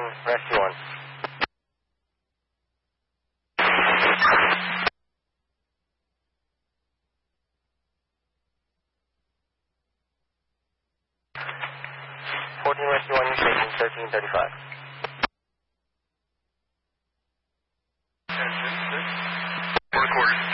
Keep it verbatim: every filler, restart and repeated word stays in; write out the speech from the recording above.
Rescue one. fourteen Rescue one, station thirteen thirty-five. Four quarters.